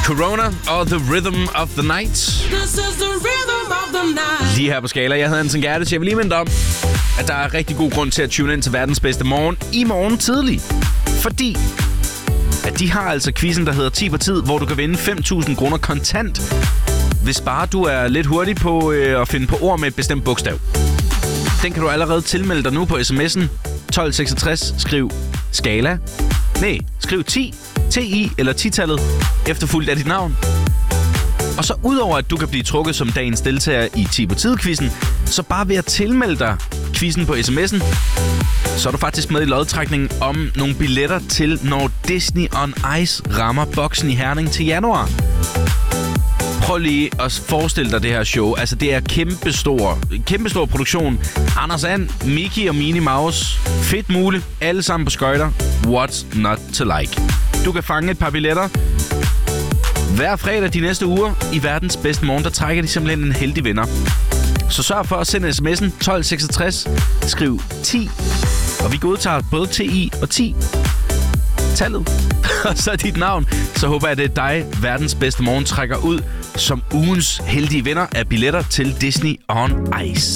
Corona og The Rhythm of the Night. This is the rhythm of the night. Lige her på Skala. Jeg hedder Hansen Gerdes. Jeg vil lige minde om, at der er rigtig god grund til at tune ind til verdens bedste morgen i morgen tidlig. Fordi at de har altså quizzen, der hedder 10 på tid, hvor du kan vinde 5.000 kroner kontant, hvis bare du er lidt hurtig på at finde på ord med et bestemt bogstav. Den kan du allerede tilmelde dig nu på sms'en 1266. Skriv Skala. Nej, skriv 10, TI eller 10-tallet, efterfulgt af dit navn. Og så udover at du kan blive trukket som dagens deltager i 10 på tid-quizzen, så bare ved at tilmelde dig quizzen på sms'en, så er du faktisk med i lodtrækningen om nogle billetter til, når Disney on Ice rammer boksen i Herning til januar. Prøv lige at forestille dig det her show. Altså, det er kæmpestor produktion. Anders And, Mickey og Minnie Mouse. Fedt muligt. Alle sammen på skøjter. What's not to like? Du kan fange et par billetter. Hver fredag de næste uger i verdens bedste morgen, der trækker de simpelthen en heldig vinder. Så sørg for at sende sms'en 1266. Skriv 10. Og vi godtager både TI og 10. Tallet. Og så dit navn. Så håber jeg, at det er dig, verdens bedste morgen, trækker ud som ugens heldige vinder af billetter til Disney on Ice.